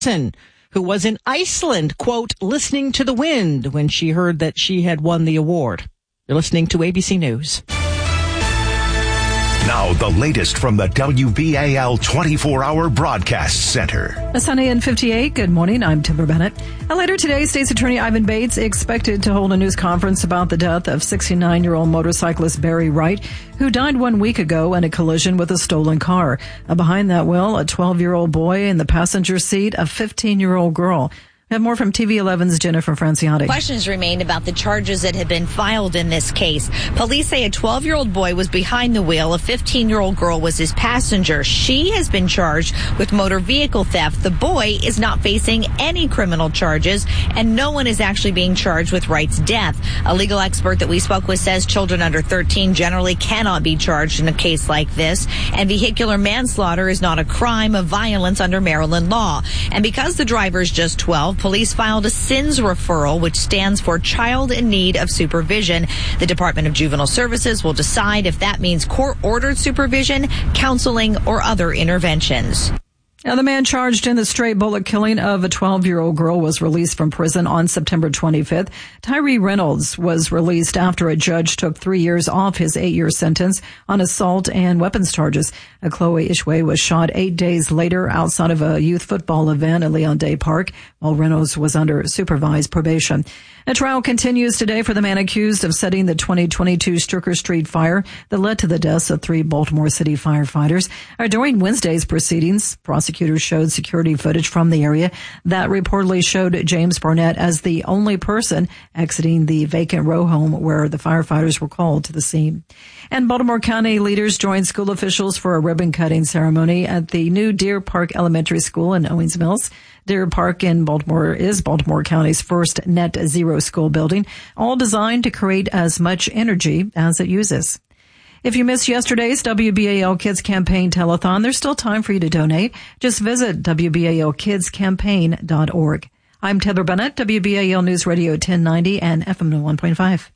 who was in Iceland, quote, listening to the wind when she heard that she had won the award. You're listening to ABC News. Now, the latest from the WBAL 24-hour broadcast center. A sunny and 58. Good morning. I'm Timber Bennett. Later today, State's Attorney Ivan Bates expected to hold a news conference about the death of 69-year-old motorcyclist Barry Wright, who died 1 week ago in a collision with a stolen car. Behind that wheel, a 12-year-old boy in the passenger seat, a 15-year-old girl. We have more from TV 11's Jennifer Franciati. Questions remain about the charges that have been filed in this case. Police say a 12-year-old boy was behind the wheel. A 15-year-old girl was his passenger. She has been charged with motor vehicle theft. The boy is not facing any criminal charges, and no one is actually being charged with Wright's death. A legal expert that we spoke with says children under 13 generally cannot be charged in a case like this, and vehicular manslaughter is not a crime of violence under Maryland law. And because the driver is just 12, police filed a SINS referral, which stands for Child in Need of Supervision. The Department of Juvenile Services will decide if that means court-ordered supervision, counseling, or other interventions. Now, the man charged in the stray bullet killing of a 12-year-old girl was released from prison on September 25th. Tyree Reynolds was released after a judge took 3 years off his 8-year sentence on assault and weapons charges. Chloe Ishwe was shot 8 days later outside of a youth football event at Leon Day Park, while Reynolds was under supervised probation. A trial continues today for the man accused of setting the 2022 Stricker Street fire that led to the deaths of 3 Baltimore City firefighters. During Wednesday's proceedings, prosecutors showed security footage from the area that reportedly showed James Barnett as the only person exiting the vacant row home where the firefighters were called to the scene. And Baltimore County leaders joined school officials for a ribbon-cutting ceremony at the new Deer Park Elementary School in Owings Mills. Deer Park in Baltimore is Baltimore County's first net zero school building, all designed to create as much energy as it uses. If you missed yesterday's WBAL Kids Campaign Telethon, there's still time for you to donate. Just visit WBALkidscampaign.org. I'm Heather Bennett, WBAL News Radio 1090 and FM 101.5.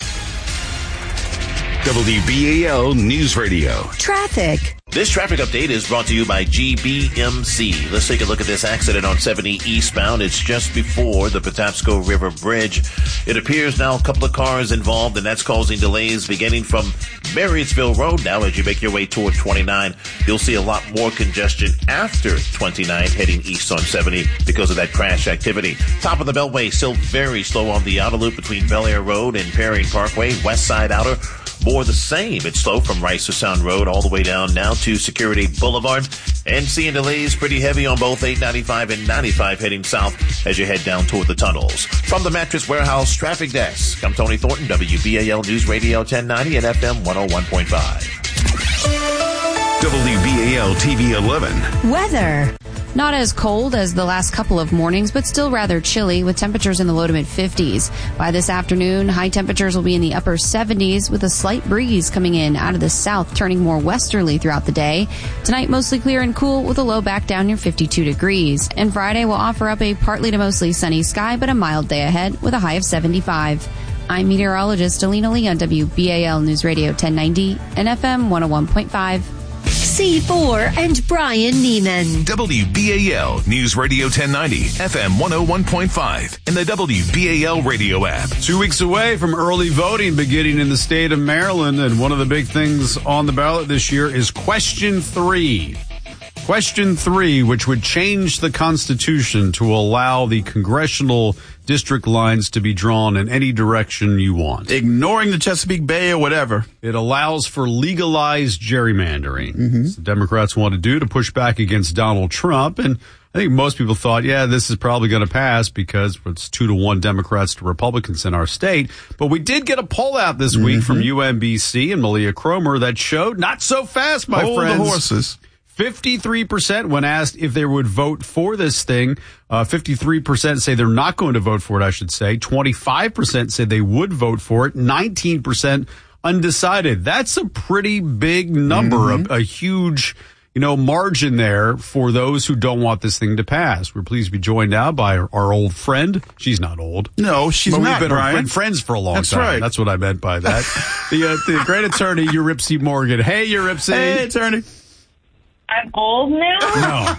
WBAL News Radio. Traffic. This traffic update is brought to you by GBMC. Let's take a look at this accident on 70 eastbound. It's just before the Patapsco River Bridge. It appears now a couple of cars involved, and that's causing delays beginning from Marriottsville Road. Now, as you make your way toward 29, you'll see a lot more congestion after 29 heading east on 70 because of that crash activity. Top of the Beltway, still very slow on the outer loop between Bel Air Road and Perrine Parkway. West side outer, more the same. It's slow from Rice to Sound Road all the way down now to Security Boulevard, and seeing delays pretty heavy on both 895 and 95 heading south as you head down toward the tunnels. From the Mattress Warehouse Traffic Desk, I'm Tony Thornton, WBAL News Radio 1090 and FM 101.5. WBAL TV 11. Weather. Not as cold as the last couple of mornings, but still rather chilly with temperatures in the low to mid 50s. By this afternoon, high temperatures will be in the upper 70s with a slight breeze coming in out of the south, turning more westerly throughout the day. Tonight, mostly clear and cool with a low back down near 52 degrees. And Friday will offer up a partly to mostly sunny sky, but a mild day ahead with a high of 75. I'm meteorologist Alina Lee on WBAL News Radio 1090 and FM 101.5. C4 and Brian Neiman. WBAL News Radio 1090, FM 101.5, and the WBAL radio app. 2 weeks away from early voting beginning in the state of Maryland, and one of the big things on the ballot this year is Question 3. Question 3, which would change the Constitution to allow the congressional district lines to be drawn in any direction you want. Ignoring the Chesapeake Bay or whatever. It allows for legalized gerrymandering. The Democrats want to do to push back against Donald Trump. And I think most people thought, yeah, this is probably going to pass because it's 2-1 Democrats to Republicans in our state. But we did get a poll out this week from UMBC and Malia Cromer that showed not so fast, my friends. Hold the horses. 53% when asked if they would vote for this thing. 53% say they're not going to vote for it, I should say. 25% say they would vote for it. 19% undecided. That's a pretty big number, a huge, margin there for those who don't want this thing to pass. We're pleased to be joined now by our old friend. She's not old. No, she's but not, we've been Brian. friends for a long time. Right. That's what I meant by that. The great attorney, Eurypsy Morgan. Hey, Eurypsy. Hey, attorney. I'm old now? No,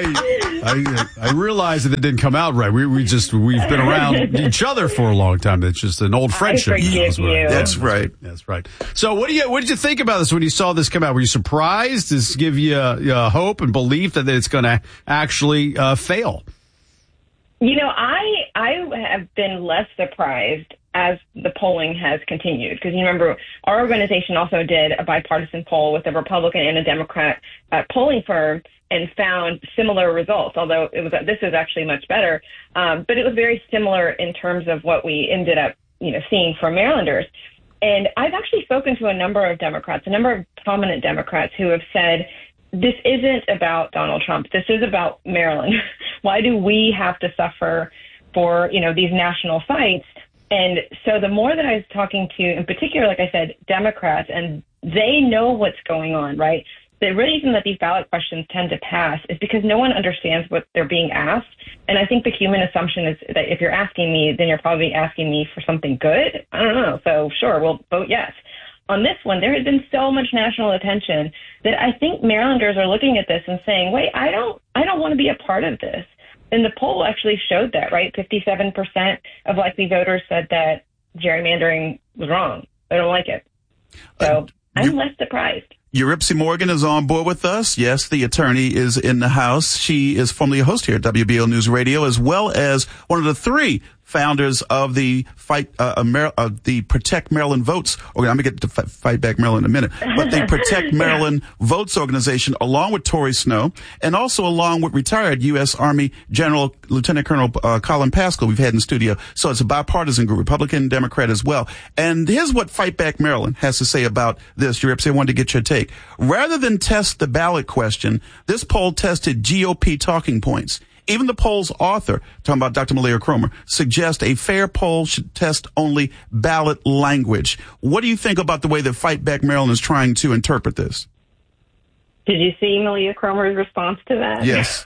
I realize that it didn't come out right. We've been around each other for a long time. It's just an old friendship. I forgive you. That's right. That's right. So what did you think about this when you saw this come out? Were you surprised? Does this give you hope and belief that it's going to actually fail? You know, I have been less surprised as the polling has continued, because you remember our organization also did a bipartisan poll with a Republican and a Democrat polling firm and found similar results, although this is actually much better. But it was very similar in terms of what we ended up, seeing for Marylanders. And I've actually spoken to a number of Democrats, a number of prominent Democrats who have said, this isn't about Donald Trump. This is about Maryland. Why do we have to suffer for, these national fights? And so the more that I was talking to, in particular, like I said, Democrats, and they know what's going on, right? The reason that these ballot questions tend to pass is because no one understands what they're being asked. And I think the human assumption is that if you're asking me, then you're probably asking me for something good. I don't know. So sure, we'll vote yes. On this one, there has been so much national attention that I think Marylanders are looking at this and saying, wait, I don't want to be a part of this. And the poll actually showed that, right? 57% of likely voters said that gerrymandering was wrong. They don't like it. So I'm less surprised. Eurypsy Morgan is on board with us. Yes, the attorney is in the house. She is formerly a host here at WBL News Radio, as well as one of the three founders of the the Protect Maryland Votes. I'm going to get to Fight Back Maryland in a minute, but the Protect Maryland Votes organization, along with Tori Snow, and also along with retired U.S. Army General Lieutenant Colonel Colin Pascal, we've had in studio. So it's a bipartisan group, Republican, Democrat as well. And here's what Fight Back Maryland has to say about this. Eurypsy, I wanted to get your take. Rather than test the ballot question, this poll tested GOP talking points. Even the poll's author, talking about Dr. Malia Cromer, suggests a fair poll should test only ballot language. What do you think about the way that Fight Back Maryland is trying to interpret this? Did you see Malia Cromer's response to that? Yes.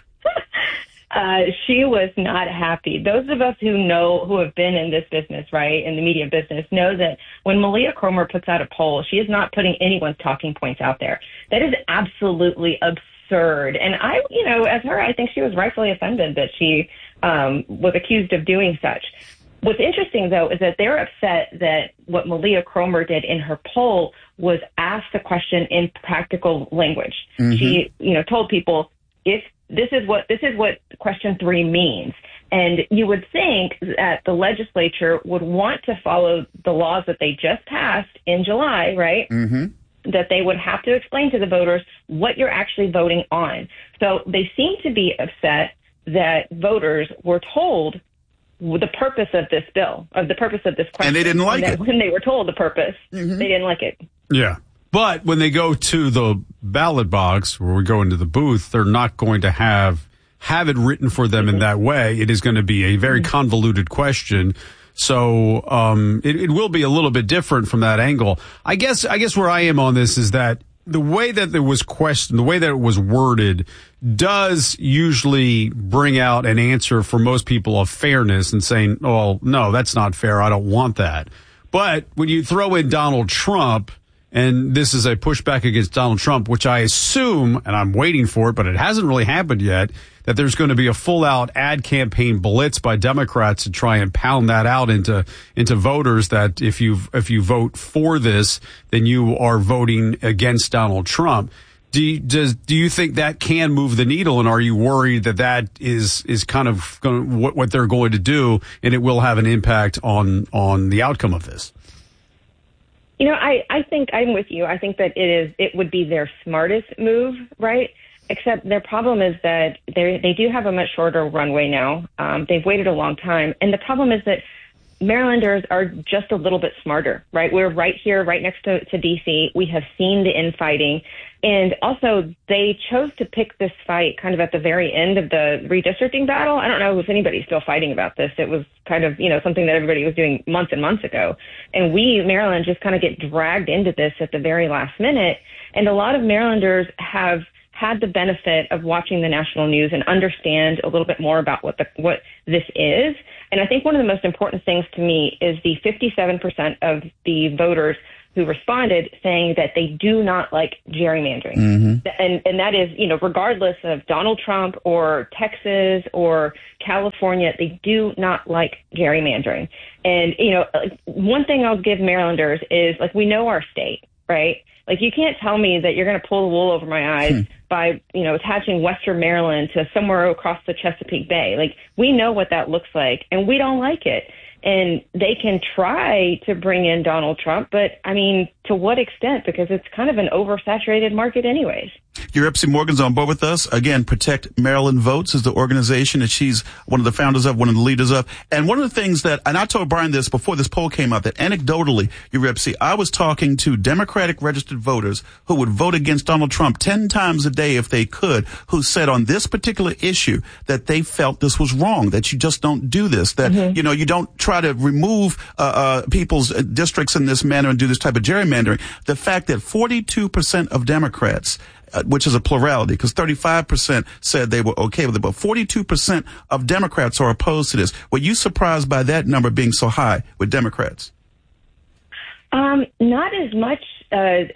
She was not happy. Those of us who have been in this business, right, in the media business, know that when Malia Cromer puts out a poll, she is not putting anyone's talking points out there. That is absolutely absurd. And as her, I think she was rightfully offended that she was accused of doing such. What's interesting, though, is that they're upset that what Malia Cromer did in her poll was ask the question in practical language. Mm-hmm. She, told people, if this is what question 3 means. And you would think that the legislature would want to follow the laws that they just passed in July, right? Mm-hmm. That they would have to explain to the voters what you're actually voting on. So they seem to be upset that voters were told the purpose of this bill, of the purpose of this question. And they didn't like it. When they were told the purpose, they didn't like it. Yeah. But when they go to the ballot box, where we go into the booth, they're not going to have it written for them in that way. It is going to be a very convoluted question. So it will be a little bit different from that angle. I guess where I am on this is that the way that it was questioned, the way that it was worded, does usually bring out an answer for most people of fairness and saying, oh, no, that's not fair. I don't want that. But when you throw in Donald Trump, and this is a pushback against Donald Trump, which I assume, and I'm waiting for it, but it hasn't really happened yet, that there's going to be a full-out ad campaign blitz by Democrats to try and pound that out into voters, that if you vote for this, then you are voting against Donald Trump. Do you think that can move the needle, and are you worried that is kind of what they're going to do, and it will have an impact on the outcome of this? I think I'm with you. I think that it would be their smartest move, right? Except their problem is that they do have a much shorter runway now. They've waited a long time. And the problem is that Marylanders are just a little bit smarter, right? We're right here, right next to D.C. We have seen the infighting. And also, they chose to pick this fight kind of at the very end of the redistricting battle. I don't know if anybody's still fighting about this. It was kind of, something that everybody was doing months and months ago. And we, Maryland, just kind of get dragged into this at the very last minute. And a lot of Marylanders have had the benefit of watching the national news and understand a little bit more about what this is. And I think one of the most important things to me is the 57% of the voters who responded saying that they do not like gerrymandering. And that is, regardless of Donald Trump or Texas or California, they do not like gerrymandering. And, one thing I'll give Marylanders is, we know our state, right? You can't tell me that you're going to pull the wool over my eyes by, attaching Western Maryland to somewhere across the Chesapeake Bay. We know what that looks like, and we don't like it. And they can try to bring in Donald Trump, but, to what extent? Because it's kind of an oversaturated market anyways. Yuripsi Morgan's on board with us. Again, Protect Maryland Votes is the organization that she's one of the founders of, one of the leaders of. And one of the things that, and I told Brian this before this poll came out, that anecdotally, Yuripsi, I was talking to Democratic registered voters who would vote against Donald Trump 10 times a day if they could, who said on this particular issue that they felt this was wrong, that you just don't do this, that, you don't try to remove people's districts in this manner and do this type of gerrymandering. The fact that 42% of Democrats, which is a plurality, because 35% said they were okay with it, but 42% of Democrats are opposed to this. Were you surprised by that number being so high with Democrats? Not as much, and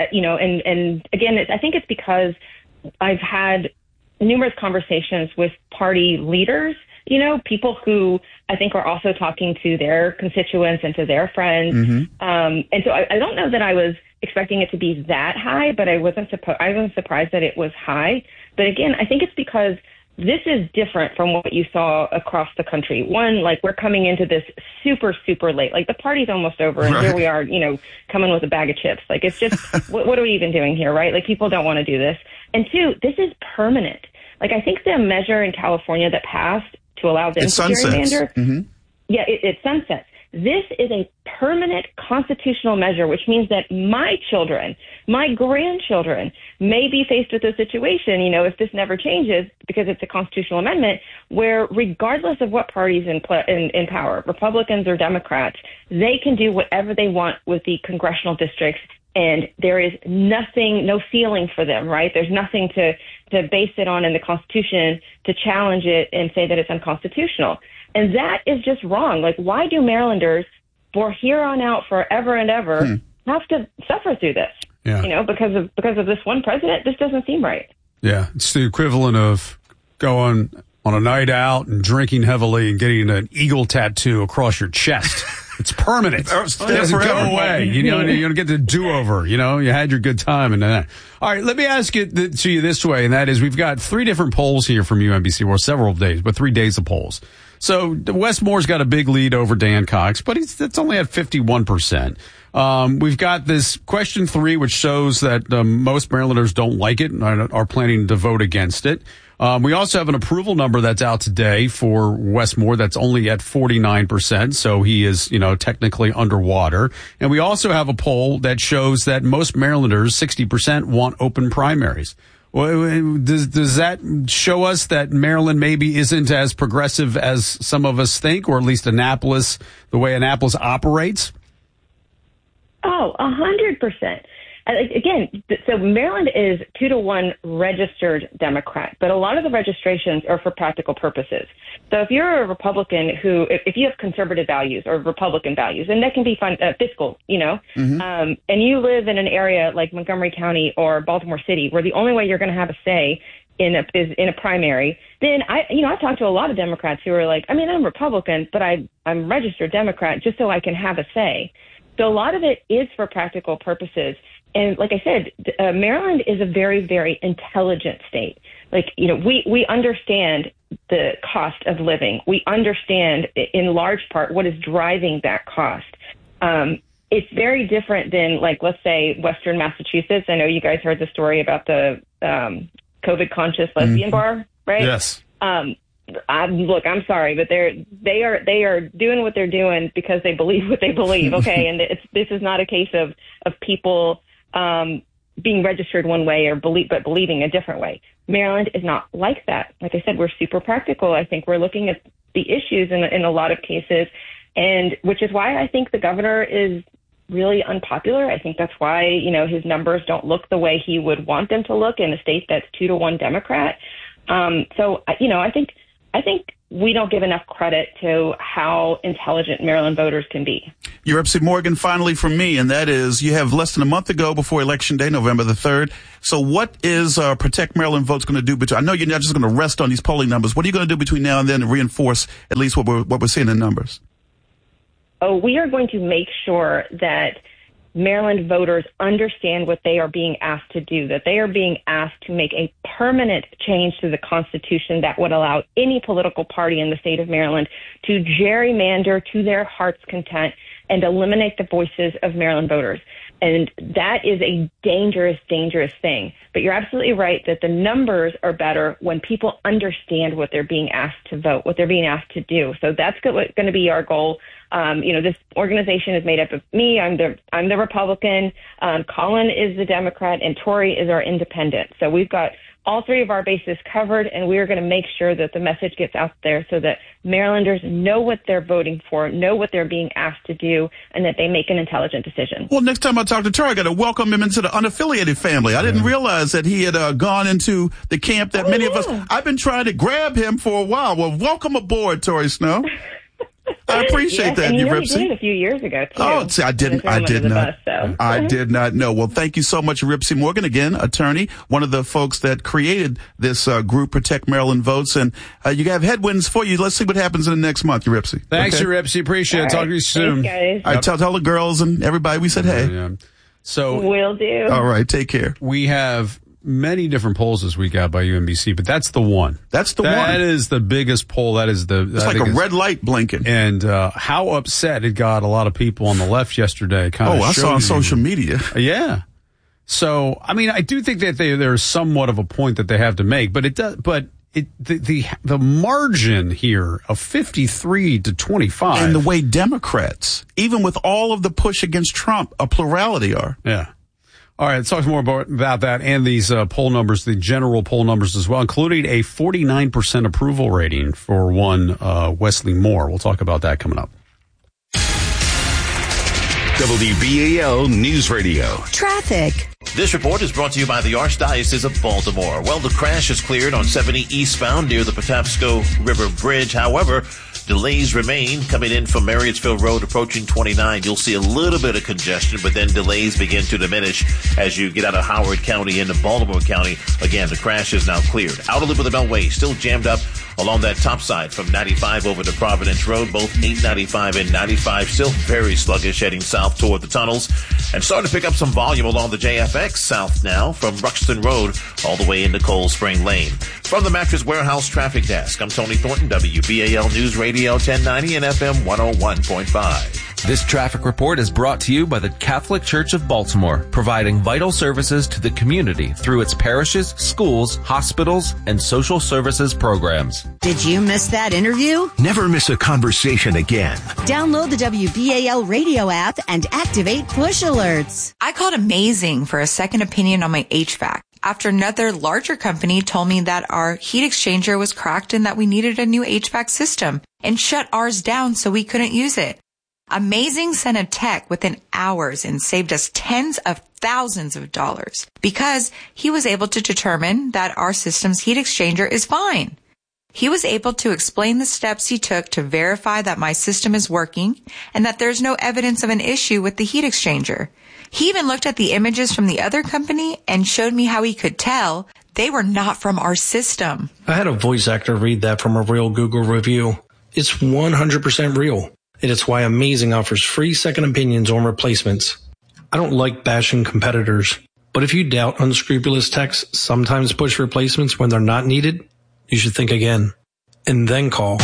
again, I think it's because I've had numerous conversations with party leaders, people who I think are also talking to their constituents and to their friends. And so I don't know that I was expecting it to be that high, but I wasn't surprised that it was high. But again, I think it's because this is different from what you saw across the country. One, we're coming into this super, super late. The party's almost over, and here we are, coming with a bag of chips. It's just, what are we even doing here, right? People don't want to do this. And two, this is permanent. I think the measure in California that passed to allow them to gerrymander, it sunsets. This is a permanent constitutional measure, which means that my children, my grandchildren may be faced with a situation, if this never changes, because it's a constitutional amendment, where regardless of what party's in power, Republicans or Democrats, they can do whatever they want with the congressional districts. And there is no ceiling for them, right? There's nothing to base it on in the Constitution to challenge it and say that it's unconstitutional. And that is just wrong. Why do Marylanders, for here on out, forever and ever, have to suffer through this? Yeah. Because of this one president? This doesn't seem right. Yeah, it's the equivalent of going on a night out and drinking heavily and getting an eagle tattoo across your chest. It's permanent. It doesn't go away. You're going to get the do-over. You had your good time. And all right, let me ask it to you this way, and that is we've got 3 different polls here from UMBC. Well, several days, but 3 days of polls. So Wes Moore's got a big lead over Dan Cox, but it's only at 51%. We've got this question 3, which shows that most Marylanders don't like it and are planning to vote against it. We also have an approval number that's out today for Wes Moore that's only at 49%, so he is, technically underwater. And we also have a poll that shows that most Marylanders, 60%, want open primaries. Well, does that show us that Maryland maybe isn't as progressive as some of us think, or at least Annapolis, the way Annapolis operates? Oh, 100%. Again, so Maryland is 2-to-1 registered Democrat, but a lot of the registrations are for practical purposes. So if you're a Republican if you have conservative values or Republican values, and that can be fiscal, and you live in an area like Montgomery County or Baltimore City, where the only way you're going to have a say is in a primary, then I've talked to a lot of Democrats who are like, I'm Republican, but I'm registered Democrat just so I can have a say. So a lot of it is for practical purposes. And like I said, Maryland is a very, very intelligent state. We understand the cost of living. We understand in large part what is driving that cost. It's very different than, let's say, Western Massachusetts. I know you guys heard the story about the COVID conscious lesbian bar, right? Yes. I'm sorry, but they are doing what they're doing because they believe what they believe. Okay. And this is not a case of people, being registered one way but believing a different way. Maryland is not like that. Like I said, we're super practical. I think we're looking at the issues in a lot of cases, and which is why I think the governor is really unpopular. I think that's why, his numbers don't look the way he would want them to look in a state that's 2-to-1 Democrat. So, I think we don't give enough credit to how intelligent Maryland voters can be. Yuripsi Morgan, finally from me, and that is, you have less than a month to go before Election Day, November the 3rd. So what is Protect Maryland Votes going to do? I know you're not just going to rest on these polling numbers. What are you going to do between now and then to reinforce at least what we're seeing in numbers? Oh, we are going to make sure that Maryland voters understand what they are being asked to do, that they are being asked to make a permanent change to the Constitution that would allow any political party in the state of Maryland to gerrymander to their heart's content and eliminate the voices of Maryland voters. And that is a dangerous, dangerous thing. But you're absolutely right that the numbers are better when people understand what they're being asked to vote, what they're being asked to do. So that's going to be our goal. This organization is made up of me. I'm the Republican. Colin is the Democrat, and Tori is our independent. So we've got all three of our bases covered, and we are going to make sure that the message gets out there so that Marylanders know what they're voting for, know what they're being asked to do, and that they make an intelligent decision. Well, next time I talk to Tori, I got to welcome him into the unaffiliated family. I didn't realize that he had gone into the camp that many of us. I've been trying to grab him for a while. Well, welcome aboard, Tori Snow. I appreciate that, and you Yuripsi. did it a few years ago, too. Oh, see, I did not know. Well, thank you so much, Yuripsi Morgan, again, attorney, one of the folks that created this group, Protect Maryland Votes. And you have headwinds for you. Let's see what happens in the next month, Yuripsi. Thanks, Yuripsi. Appreciate it. Talk to you soon. Thanks, guys. All right, tell the girls and everybody we said hey. Yeah. So will do. All right, take care. We have many different polls this week out by UMBC, but that's the one. That is the biggest poll. That is it's like a red light blinking. And how upset it got a lot of people on the left yesterday. I saw on social media. Yeah. So, I mean, I do think that there's somewhat of a point that they have to make, but it does. But the margin here of 53 to 25, and the way Democrats, even with all of the push against Trump, a plurality are. Yeah. All right, let's talk more about that and these poll numbers, the general poll numbers as well, including a 49% approval rating for one Wesley Moore. We'll talk about that coming up. WBAL News Radio. Traffic. This report is brought to you by the Archdiocese of Baltimore. Well, the crash is cleared on 70 eastbound near the Patapsco River Bridge. However, delays remain coming in from Marriottsville Road approaching 29. You'll see a little bit of congestion, but then delays begin to diminish as you get out of Howard County into Baltimore County. Again, the crash is now cleared. Outer loop of the Beltway still jammed up along that top side from 95 over to Providence Road. Both 895 and 95 still very sluggish heading south toward the tunnels. And starting to pick up some volume along the JFX south now from Ruxton Road all the way into Cold Spring Lane. From the Mattress Warehouse Traffic Desk, I'm Tony Thornton, WBAL News Radio 1090 and FM 101.5. This traffic report is brought to you by the Catholic Church of Baltimore, providing vital services to the community through its parishes, schools, hospitals, and social services programs. Did you miss that interview? Never miss a conversation again. Download the WBAL radio app and activate push alerts. I called Amazing for a second opinion on my HVAC after another larger company told me that our heat exchanger was cracked and that we needed a new HVAC system and shut ours down so we couldn't use it. Amazing sent a tech within hours and saved us tens of thousands of dollars because he was able to determine that our system's heat exchanger is fine. He was able to explain the steps he took to verify that my system is working and that there's no evidence of an issue with the heat exchanger. He even looked at the images from the other company and showed me how he could tell they were not from our system. I had a voice actor read that from a real Google review. It's 100% real. And it's why Amazing offers free second opinions on replacements. I don't like bashing competitors, but if you doubt unscrupulous techs sometimes push replacements when they're not needed, you should think again. And then call.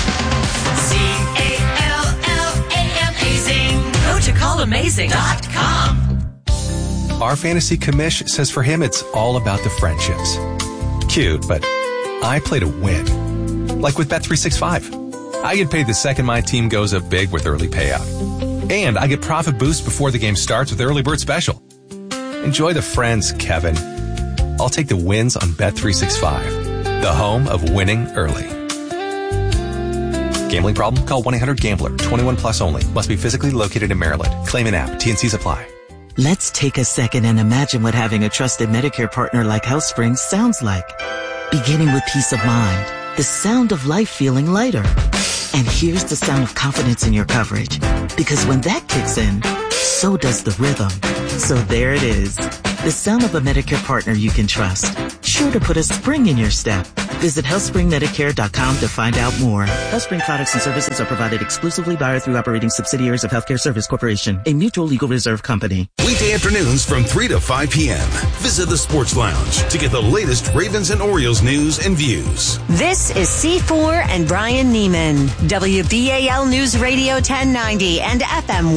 CALLAMAZING. Go to callamazing.com. Our fantasy commish says for him it's all about the friendships. Cute, but I play to win. Like with Bet365. I get paid the second my team goes up big with early payout. And I get profit boost before the game starts with Early Bird Special. Enjoy the friends, Kevin. I'll take the wins on Bet365, the home of winning early. Gambling problem? Call 1-800-GAMBLER. 21 plus only. Must be physically located in Maryland. Claim an app. T&Cs apply. Let's take a second and imagine what having a trusted Medicare partner like HealthSpring sounds like. Beginning with peace of mind, the sound of life feeling lighter. And here's the sound of confidence in your coverage. Because when that kicks in, so does the rhythm. So there it is. The sound of a Medicare partner you can trust. Sure to put a spring in your step. Visit HealthSpringMedicare.com to find out more. HealthSpring products and services are provided exclusively by or through operating subsidiaries of Healthcare Service Corporation, a mutual legal reserve company. Weekday afternoons from 3 to 5 p.m. Visit the Sports Lounge to get the latest Ravens and Orioles news and views. This is C4 and Brian Neiman, WBAL News Radio 1090 and FM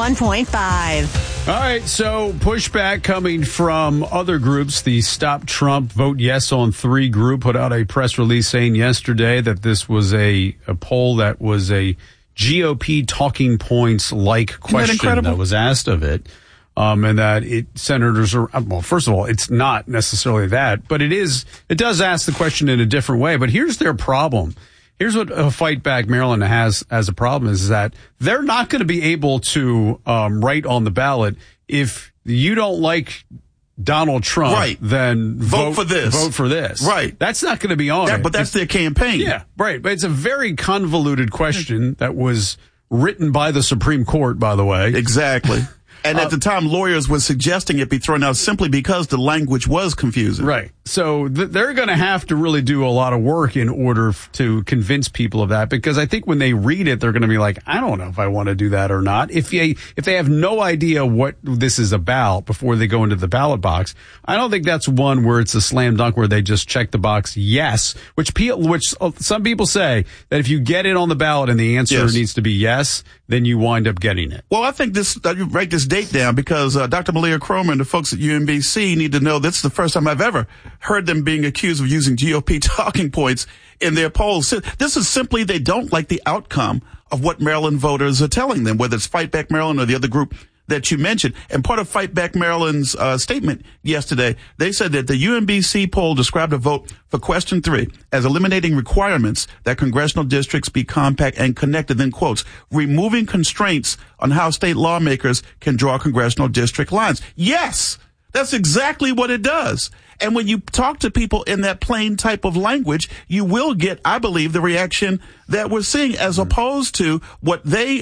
101.5. All right, so pushback coming from other groups. The Stop Trump Vote Yes on 3 group put out a press release saying yesterday that this was a poll that was a GOP talking points like question that was asked of it. And that senators are, well, first of all, it's not necessarily that, but it does ask the question in a different way. But here's their problem. Here's what Fight Back Maryland has as a problem is that they're not going to be able to write on the ballot if you don't like Donald Trump, right? Then vote for this. Vote for this. Right. That's not going to be on it. But that's their campaign. Yeah, right. But it's a very convoluted question that was written by the Supreme Court, by the way. Exactly. And at the time, lawyers were suggesting it be thrown out simply because the language was confusing. Right. So they're going to have to really do a lot of work in order to convince people of that, because I think when they read it, they're going to be like, I don't know if I want to do that or not. If they have no idea what this is about before they go into the ballot box, I don't think that's one where it's a slam dunk where they just check the box yes, which some people say that if you get it on the ballot and the answer needs to be yes, then you wind up getting it. Well, I think you write this date down because Dr. Malia Cromer and the folks at UMBC need to know this is the first time I've ever heard them being accused of using GOP talking points in their polls. This is simply they don't like the outcome of what Maryland voters are telling them, whether it's Fight Back Maryland or the other group that you mentioned. And part of Fight Back Maryland's statement yesterday, they said that the UMBC poll described a vote for question 3 as eliminating requirements that congressional districts be compact and connected, then quotes, removing constraints on how state lawmakers can draw congressional district lines. Yes, that's exactly what it does. And when you talk to people in that plain type of language, you will get, I believe, the reaction that we're seeing, as opposed to what they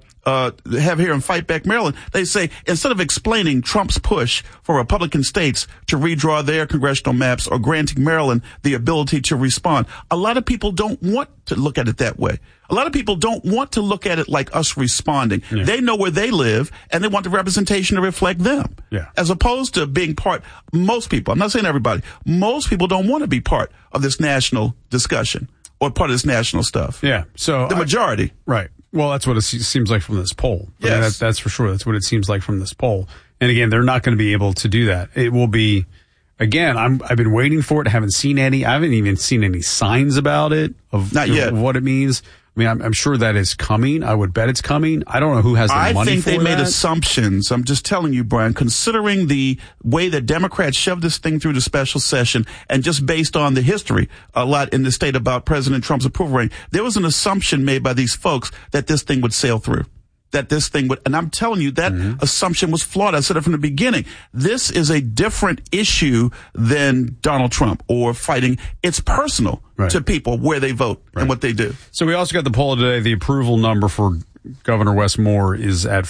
have here in Fight Back Maryland. They say instead of explaining Trump's push for Republican states to redraw their congressional maps or granting Maryland the ability to respond, a lot of people don't want to look at it that way. A lot of people don't want to look at it like us responding. Yeah. They know where they live, and they want the representation to reflect them. Yeah. As opposed to being part, most people, I'm not saying everybody, most people don't want to be part of this national discussion or part of this national stuff. Yeah. So the majority. Right. Well, that's what it seems like from this poll. Yes. I mean, that's for sure. That's what it seems like from this poll. And again, they're not going to be able to do that. It will be, again, I've been waiting for it. I haven't seen any. I haven't even seen any signs about it of what it means. I mean, I'm sure that is coming. I would bet it's coming. I don't know who has the money for that. I think they made assumptions. I'm just telling you, Brian, considering the way that Democrats shoved this thing through the special session and just based on the history a lot in the state about President Trump's approval rating, there was an assumption made by these folks that this thing would sail through. That this thing would, and I'm telling you, that assumption was flawed. I said it from the beginning. This is a different issue than Donald Trump or fighting. It's personal to people where they vote and what they do. So we also got the poll today. The approval number for Governor Wes Moore is at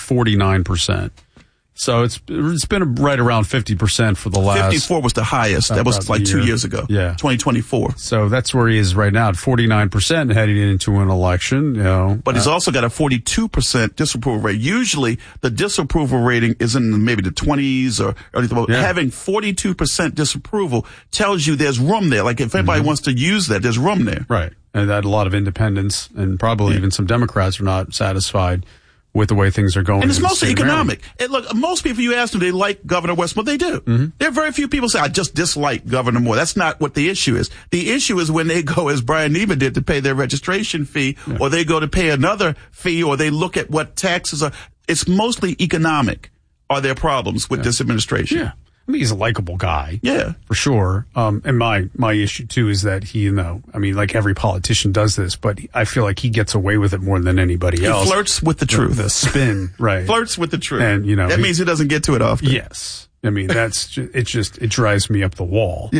49%. So it's been right around 50% for the last. 54 was the highest. That was like 2 years ago. Yeah. 2024. So that's where he is right now at 49% heading into an election, you know. But he's also got a 42% disapproval rate. Usually the disapproval rating is in maybe the 20s or anything. Yeah. Having 42% disapproval tells you there's room there. Like if anybody wants to use that, there's room there. Right. And that a lot of independents and probably even some Democrats are not satisfied with the way things are going. And it's mostly economic. Look, most people you ask them, they like Governor Wes Moore. They do. There are very few people say, I just dislike Governor Moore. That's not what the issue is. The issue is when they go, as Brian Neiman did, to pay their registration fee, or they go to pay another fee, or they look at what taxes are. It's mostly economic are their problems with this administration. Yeah. I mean, he's a likable guy. Yeah. For sure. And my issue, too, is that he, I mean, like every politician does this, but I feel like he gets away with it more than anybody else. He flirts with the truth. The spin, right. Flirts with the truth. And, that means he doesn't get to it often. Yes. I mean, it drives me up the wall. Yes.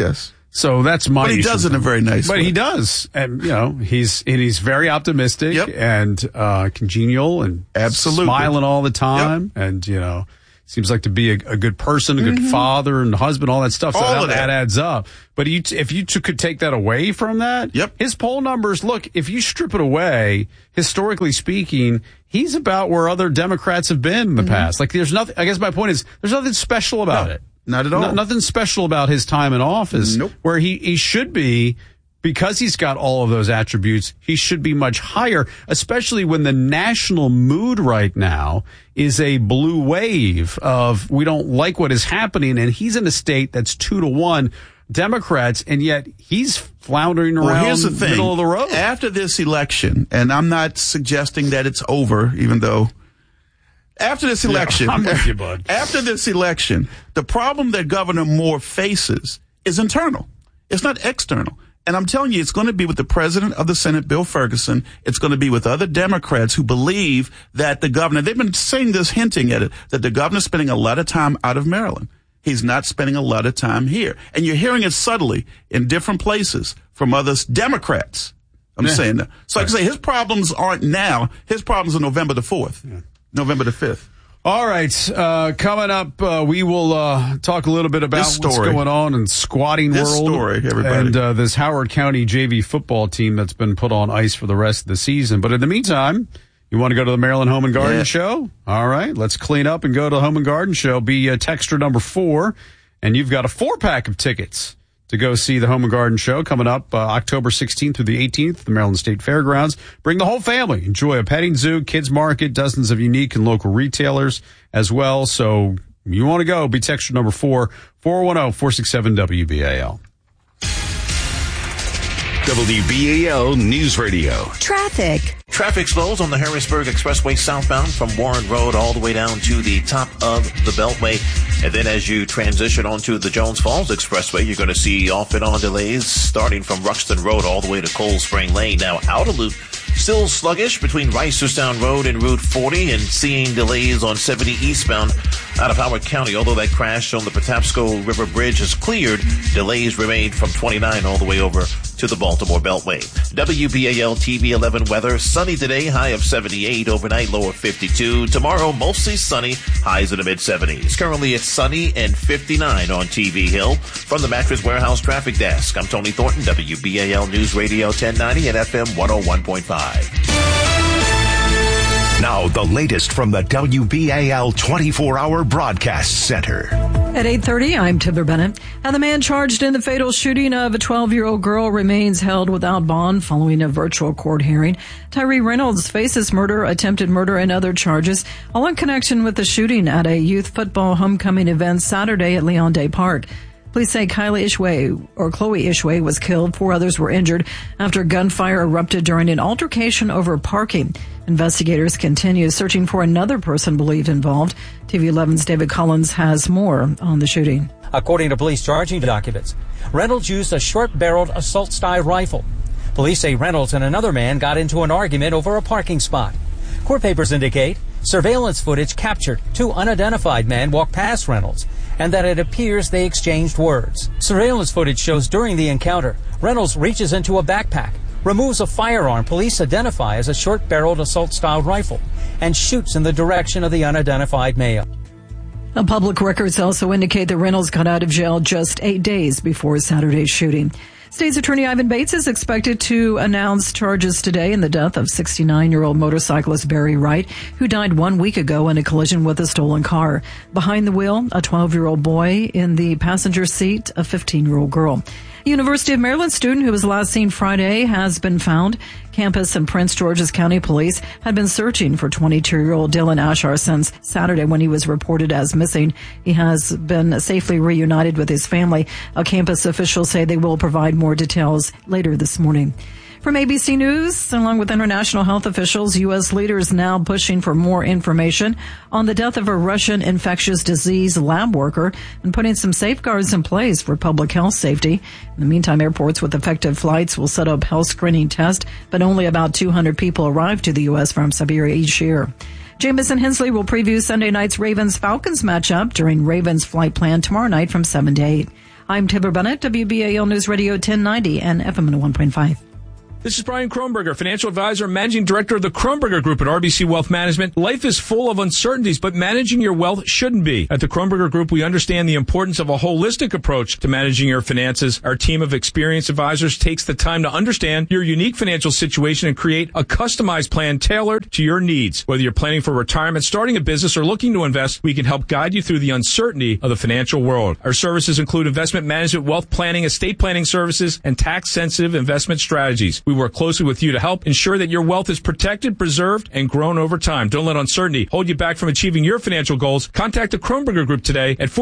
So that's my But he does it in a very nice way. But he does. And, he's very optimistic and congenial and smiling all the time. And, seems like to be a good person, a good father and husband, all that stuff. So All of that that. adds up. But if you could take that away from that, his poll numbers, look, if you strip it away, historically speaking, he's about where other Democrats have been in the past. Like, there's nothing, I guess my point is, there's nothing special about it. Not at all. Nothing special about his time in office. Nope. Where he should be, because he's got all of those attributes, he should be much higher, especially when the national mood right now is a blue wave of we don't like what is happening, and he's in a state that's 2-1 Democrats, and yet he's floundering around here's the thing. middle of the road. After this election, and I'm not suggesting that it's over, even though after this election, I'm with you, bud. After this election, the problem that Governor Moore faces is internal. It's not external. And I'm telling you, it's going to be with the president of the Senate, Bill Ferguson. It's going to be with other Democrats who believe that the governor, they've been saying this, hinting at it, that the governor's spending a lot of time out of Maryland. He's not spending a lot of time here. And you're hearing it subtly in different places from other Democrats. I'm saying that. So I can say his problems aren't now. His problems are November the 4th, November the 5th. All right. Coming up, we will talk a little bit about what's going on in squatting world. Story, everybody. And this Howard County JV football team that's been put on ice for the rest of the season. But in the meantime, you want to go to the Maryland Home and Garden Show? All right. Let's clean up and go to the Home and Garden Show. Be texter number 4. And you've got a 4-pack of tickets to go see the Home and Garden Show coming up October 16th through the 18th at the Maryland State Fairgrounds. Bring the whole family. Enjoy a petting zoo, kids market, dozens of unique and local retailers as well. So you want to go, be texture number 4, 410-467-WBAL. WBAL News Radio. Traffic. Traffic slows on the Harrisburg Expressway southbound from Warren Road all the way down to the top of the Beltway. And then as you transition onto the Jones Falls Expressway, you're going to see off and on delays starting from Ruxton Road all the way to Cold Spring Lane. Now, outer loop, still sluggish between Reisterstown Road and Route 40 and seeing delays on 70 eastbound out of Howard County. Although that crash on the Patapsco River Bridge is cleared, delays remain from 29 all the way over to the Baltimore Beltway. WBAL TV 11 weather. Sunny today, high of 78. Overnight, low of 52. Tomorrow, mostly sunny, highs in the mid-70s. Currently, it's sunny and 59 on TV Hill. From the Mattress Warehouse Traffic Desk, I'm Tony Thornton, WBAL News Radio 1090 and FM 101.5. Now, the latest from the WBAL 24-hour broadcast center. At 8:30, I'm Tibber Bennett. And the man charged in the fatal shooting of a 12-year-old girl remains held without bond following a virtual court hearing. Tyree Reynolds faces murder, attempted murder, and other charges, all in connection with the shooting at a youth football homecoming event Saturday at Leon Day Park. Police say Chloe Ishway was killed. 4 others were injured after gunfire erupted during an altercation over parking. Investigators continue searching for another person believed involved. TV 11's David Collins has more on the shooting. According to police charging documents, Reynolds used a short-barreled assault-style rifle. Police say Reynolds and another man got into an argument over a parking spot. Court papers indicate surveillance footage captured 2 unidentified men walk past Reynolds, and that it appears they exchanged words. Surveillance footage shows during the encounter, Reynolds reaches into a backpack, removes a firearm police identify as a short-barreled assault-style rifle, and shoots in the direction of the unidentified male. Public records also indicate that Reynolds got out of jail just 8 days before Saturday's shooting. State's Attorney Ivan Bates is expected to announce charges today in the death of 69-year-old motorcyclist Barry Wright, who died 1 week ago in a collision with a stolen car. Behind the wheel, a 12-year-old boy. In the passenger seat, a 15-year-old girl. A University of Maryland student who was last seen Friday has been found. Campus and Prince George's County Police had been searching for 22-year-old Dylan Ashar since Saturday when he was reported as missing. He has been safely reunited with his family. Campus officials say they will provide more details later this morning. From ABC News, along with international health officials, U.S. leaders now pushing for more information on the death of a Russian infectious disease lab worker and putting some safeguards in place for public health safety. In the meantime, airports with effective flights will set up health screening tests, but only about 200 people arrive to the U.S. from Siberia each year. Jamison Hensley will preview Sunday night's Ravens-Falcons matchup during Ravens flight plan tomorrow night from 7 to 8. I'm Taylor Bennett, WBAL News Radio 1090 and FM 101.5. This is Brian Kronberger, financial advisor and managing director of the Kronberger Group at RBC Wealth Management. Life is full of uncertainties, but managing your wealth shouldn't be. At the Kronberger Group, we understand the importance of a holistic approach to managing your finances. Our team of experienced advisors takes the time to understand your unique financial situation and create a customized plan tailored to your needs. Whether you're planning for retirement, starting a business, or looking to invest, we can help guide you through the uncertainty of the financial world. Our services include investment management, wealth planning, estate planning services, and tax-sensitive investment strategies. We work closely with you to help ensure that your wealth is protected, preserved, and grown over time. Don't let uncertainty hold you back from achieving your financial goals. Contact the Kronberger Group today at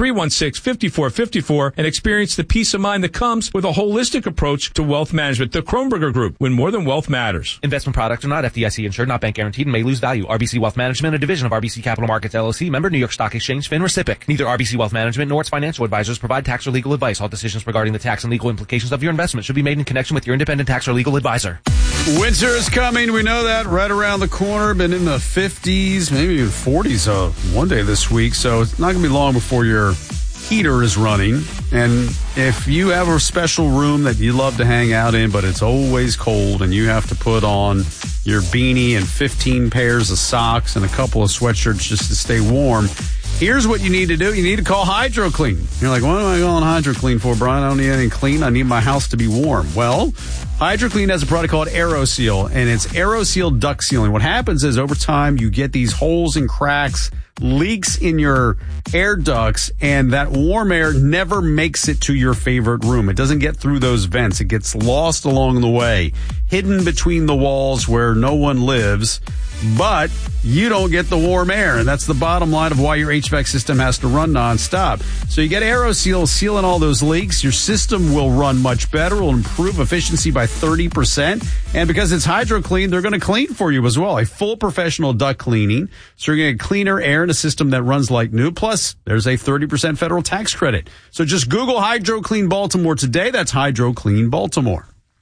410-316-5454 and experience the peace of mind that comes with a holistic approach to wealth management. The Kronberger Group, when more than wealth matters. Investment products are not FDIC insured, not bank guaranteed, and may lose value. RBC Wealth Management, a division of RBC Capital Markets LLC, member New York Stock Exchange, FINRA SIPC. Neither RBC Wealth Management nor its financial advisors provide tax or legal advice. All decisions regarding the tax and legal implications of your investment should be made in connection with your independent tax or legal advisor. Winter is coming. We know that right around the corner. Been in the 50s, maybe even 40s one day this week. So it's not going to be long before your heater is running. And if you have a special room that you love to hang out in, but it's always cold and you have to put on your beanie and 15 pairs of socks and a couple of sweatshirts just to stay warm, here's what you need to do. You need to call HydroClean. You're like, what am I calling HydroClean for, Brian? I don't need anything clean. I need my house to be warm. Well, HydroClean has a product called AeroSeal, and it's AeroSeal duct sealing. What happens is over time you get these holes and cracks, leaks in your air ducts, and that warm air never makes it to your favorite room. It doesn't get through those vents. It gets lost along the way, hidden between the walls where no one lives, but you don't get the warm air. And that's the bottom line of why your HVAC system has to run nonstop. So you get AeroSeal sealing all those leaks. Your system will run much better. It will improve efficiency by 30%. And because it's HydroClean, they're going to clean for you as well. A full professional duct cleaning. So you're going to get cleaner air in a system that runs like new. Plus, there's a 30% federal tax credit. So just Google HydroClean Baltimore today. That's HydroClean Baltimore.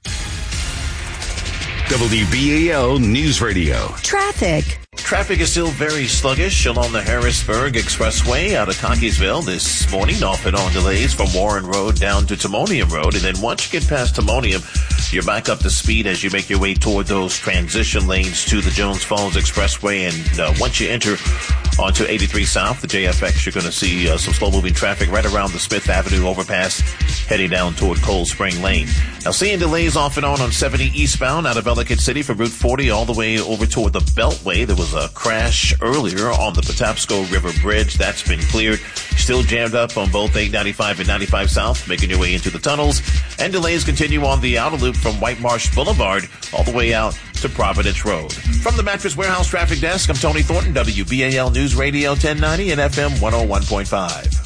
WBAL News Radio. Traffic. Traffic is still very sluggish along the Harrisburg Expressway out of Cockeysville this morning. Off and on delays from Warren Road down to Timonium Road. And then once you get past Timonium, you're back up to speed as you make your way toward those transition lanes to the Jones Falls Expressway. And once you enter onto 83 South, the JFX, you're going to see some slow-moving traffic right around the Smith Avenue overpass heading down toward Cold Spring Lane. Now, seeing delays off and on 70 eastbound out of Ellicott City for Route 40 all the way over toward the Beltway. There was a crash earlier on the Patapsco River Bridge. That's been cleared. Still jammed up on both 895 and 95 South, making your way into the tunnels. And delays continue on the outer loop from White Marsh Boulevard all the way out to Providence Road. From the Mattress Warehouse Traffic Desk, I'm Tony Thornton, WBAL News Radio 1090 and FM 101.5.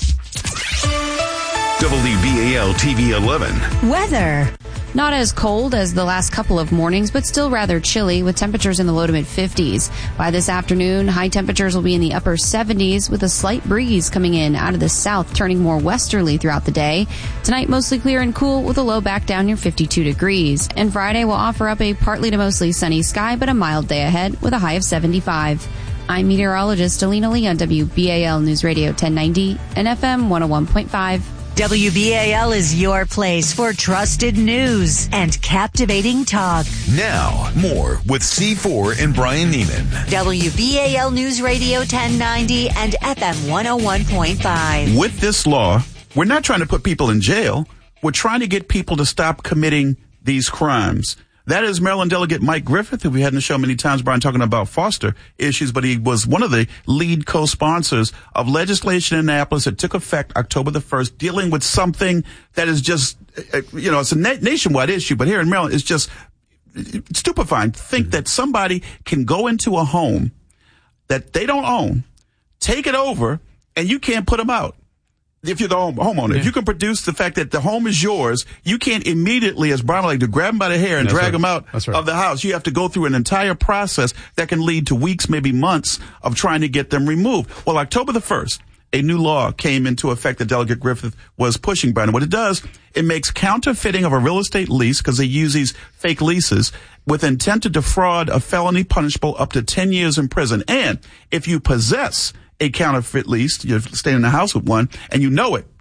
WBAL TV 11. Weather. Not as cold as the last couple of mornings, but still rather chilly with temperatures in the low to mid 50s. By this afternoon, high temperatures will be in the upper 70s with a slight breeze coming in out of the south, turning more westerly throughout the day. Tonight, mostly clear and cool with a low back down near 52 degrees. And Friday will offer up a partly to mostly sunny sky, but a mild day ahead with a high of 75. I'm meteorologist Alina Lee on WBAL News Radio 1090 and FM 101.5. WBAL is your place for trusted news and captivating talk. Now, more with C4 and Brian Neiman. WBAL News Radio 1090 and FM 101.5. With this law, we're not trying to put people in jail. We're trying to get people to stop committing these crimes. That is Maryland Delegate Mike Griffith, who we had in the show many times, Brian, talking about foster issues, but he was one of the lead co-sponsors of legislation in Annapolis that took effect October the 1st, dealing with something that is just, it's a nationwide issue, but here in Maryland, it's just stupefying to think that somebody can go into a home that they don't own, take it over, and you can't put them out. If you're the homeowner, if you can produce the fact that the home is yours, you can't immediately, as Brian like to grab them by the hair and drag them out of the house. You have to go through an entire process that can lead to weeks, maybe months of trying to get them removed. Well, October the 1st, a new law came into effect that Delegate Griffith was pushing, Brian. What it does, it makes counterfeiting of a real estate lease, because they use these fake leases, with intent to defraud a felony punishable up to 10 years in prison. And if you possess a counterfeit lease, you're staying in the house with one, and you know it,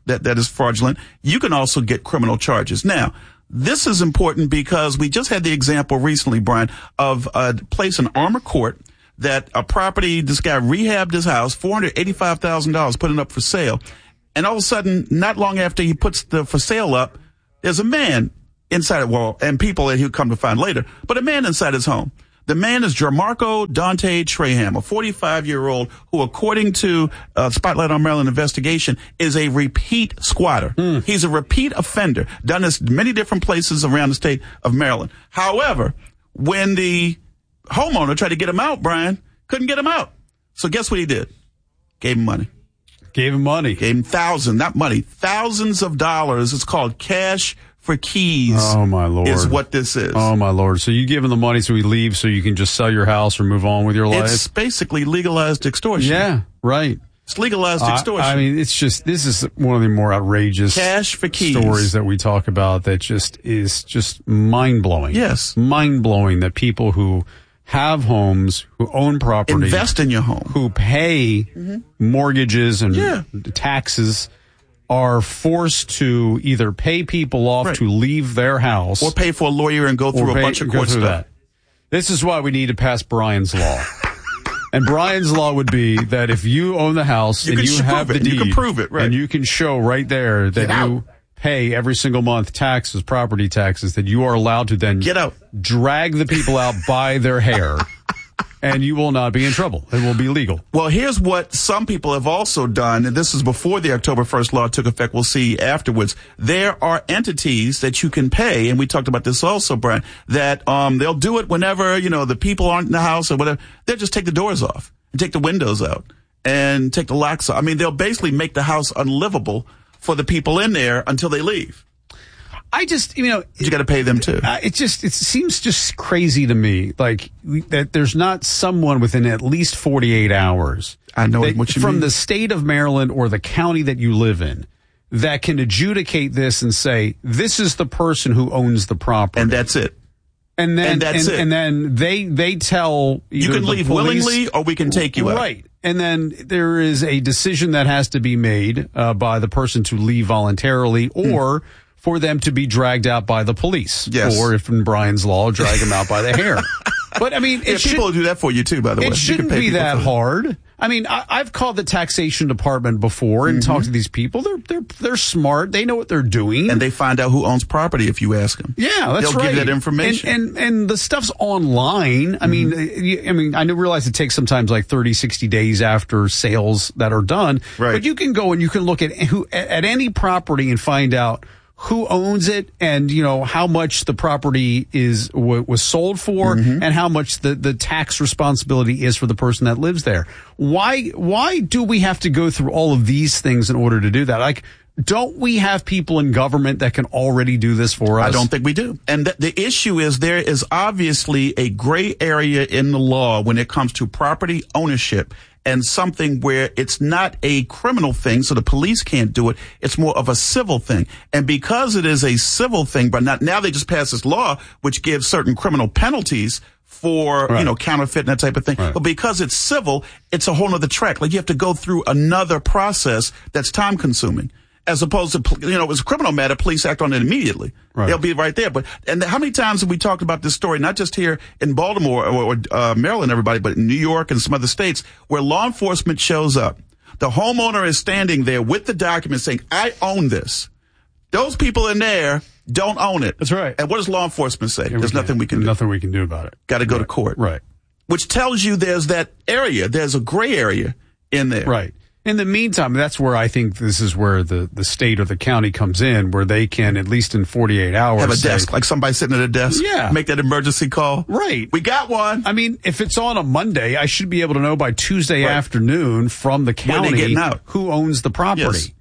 that is fraudulent, you can also get criminal charges. Now, this is important because we just had the example recently, Brian, of a place in Armour Court that a property, this guy rehabbed his house, $485,000, put it up for sale. And all of a sudden, not long after he puts the for sale up, there's a man inside it, well, and people that he'll come to find later, but a man inside his home. The man is Jamarco Dante Traham, a 45-year-old who, according to Spotlight on Maryland investigation, is a repeat squatter. He's a repeat offender, done this many different places around the state of Maryland. However, when the homeowner tried to get him out, Brian, couldn't get him out. So guess what he did? Gave him money. Gave him money. Gave him thousands of dollars. It's called cash for keys. Oh, my Lord. Is what this is. Oh, my Lord. So you give him the money so he leaves so you can just sell your house or move on with your life? It's basically legalized extortion. Yeah, right. It's legalized extortion. I mean, it's just, this is one of the more outrageous cash for keys stories that we talk about that just is just mind-blowing. Yes. Mind-blowing that people who have homes, who own property, invest in your home, who pay mortgages and taxes, are forced to either pay people off to leave their house, or pay for a lawyer and go through a bunch of court stuff. This is why we need to pass Brian's Law. And Brian's Law would be that if you own the house and you have the deed, you can prove it, right? And you can show right there that you pay every single month taxes, property taxes, that you are allowed to then get out, drag the people out by their hair, and you will not be in trouble. It will be legal. Well, here's what some people have also done, and this is before the October 1st law took effect. We'll see afterwards. There are entities that you can pay, and we talked about this also, Brian, that they'll do it whenever, the people aren't in the house or whatever. They'll just take the doors off and take the windows out and take the locks off. I mean, they'll basically make the house unlivable for the people in there until they leave. I just, you got to pay them too. It seems just crazy to me, like that there's not someone within at least 48 hours. I know what you from mean. the state of Maryland or the county that you live in that can adjudicate this and say, this is the person who owns the property. And that's it. And then they tell you can leave willingly or we can take you out. Right. And then there is a decision that has to be made by the person to leave voluntarily or for them to be dragged out by the police. Yes. Or if in Brian's Law, drag them out by the hair. But I mean, people will do that for you too, by the way. It shouldn't be that hard. I mean, I've called the taxation department before and talked to these people. They're smart. They know what they're doing. And they find out who owns property if you ask them. Yeah, that's right. They'll give you that information. And the stuff's online. I mean, I realize it takes sometimes like 30, 60 days after sales that are done. Right. But you can go and you can look at any property and find out who owns it and, how much the property was sold for and how much the tax responsibility is for the person that lives there. Why do we have to go through all of these things in order to do that? Like, don't we have people in government that can already do this for us? I don't think we do. And the issue is there is obviously a gray area in the law when it comes to property ownership. And something where it's not a criminal thing, so the police can't do it. It's more of a civil thing. And because it is a civil thing, but now they just passed this law which gives certain criminal penalties for, counterfeit and that type of thing. Right. But because it's civil, it's a whole other track. Like you have to go through another process that's time consuming. As opposed to, it was a criminal matter, police act on it immediately. Right. They'll be right there. And how many times have we talked about this story, not just here in Baltimore or Maryland, everybody, but in New York and some other states where law enforcement shows up. The homeowner is standing there with the document saying, I own this. Those people in there don't own it. That's right. And what does law enforcement say? There's nothing we can do. Nothing we can do about it. Got to go to court. Right. Which tells you there's that area. There's a gray area in there. Right. In the meantime, that's where I think this is where the state or the county comes in, where they can, at least in 48 hours, have a desk, like somebody sitting at a desk. Yeah. Make that emergency call. Right. We got one. I mean, if it's on a Monday, I should be able to know by Tuesday afternoon from the county who owns the property. Yes.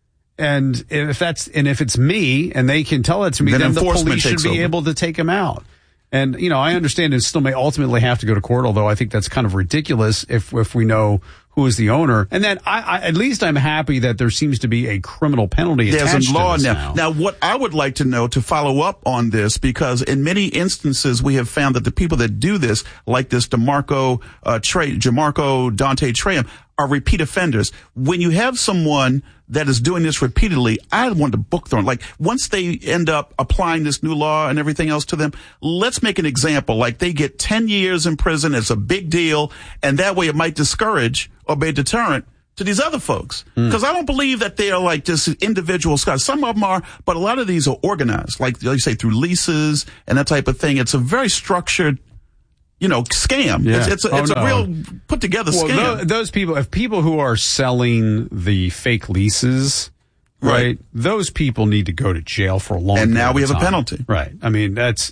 And if it's me and they can tell it to me, then the police should be able to take them out. And, I understand it still may ultimately have to go to court, although I think that's kind of ridiculous if we know who is the owner. And then at least I'm happy that there seems to be a criminal penalty attached There's a law to this now. Now, what I would like to know to follow up on this, because in many instances we have found that the people that do this, like this Jamarco Dante Traham, are repeat offenders. When you have someone that is doing this repeatedly, I want to book them. Like, once they end up applying this new law and everything else to them, let's make an example. Like, they get 10 years in prison. It's a big deal. And that way it might discourage or be a deterrent to these other folks. Because I don't believe that they are like just individual scars. Some of them are, but a lot of these are organized, like you say, through leases and that type of thing. It's a very structured, scam. Yeah. It's a real put together scam. Those people, if people who are selling the fake leases, right, those people need to go to jail for a long time. And now we have a penalty. Right. I mean, that's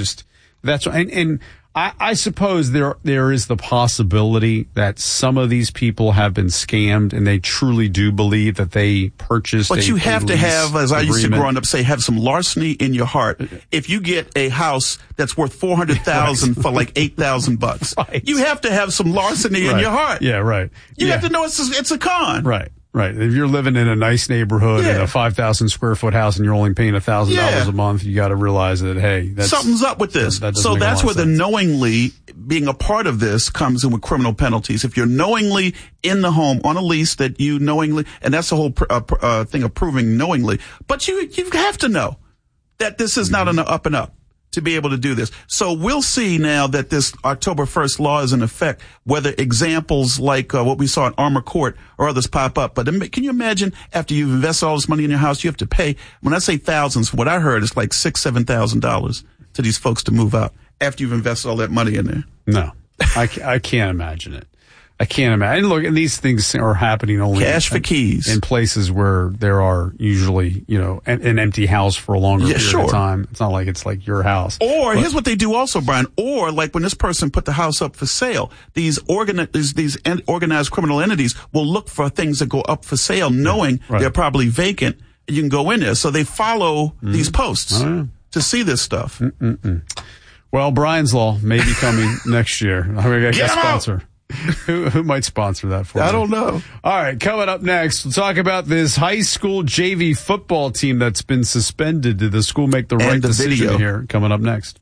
and I suppose there is the possibility that some of these people have been scammed and they truly do believe that they purchased. But you have to have, as I used to growing up say, have some larceny in your heart. If you get a house that's worth $400,000 for like $8,000, you have to have some larceny in your heart. Yeah, right. You have to know it's a con. Right. Right. If you're living in a nice neighborhood in a 5,000 square foot house and you're only paying $1,000 a month, you got to realize that, hey, something's up with this. So that's where the knowingly being a part of this comes in with criminal penalties. If you're knowingly in the home on a lease that you knowingly, and that's the whole thing of proving knowingly, but you have to know that this is not an up and up to be able to do this. So we'll see now that this October 1st law is in effect, whether examples like what we saw in Armour Court or others pop up. But can you imagine after you've invested all this money in your house, you have to pay, when I say thousands, what I heard is like $6,000, $7,000 to these folks to move out after you've invested all that money in there. No, I can't imagine it. I can't imagine. Look, and these things are happening only cash for keys in places where there are usually, an empty house for a longer period of time. It's not like it's like your house. Or here's what they do also, Brian. Or like when this person put the house up for sale, these organized criminal entities will look for things that go up for sale, knowing they're probably vacant. You can go in there, so they follow these posts to see this stuff. Well, Brian's Law may be coming next year. I got a sponsor. Who might sponsor that for I don't know. All right, coming up next, we'll talk about this high school JV football team that's been suspended. Did the school make the right decision here? Coming up next.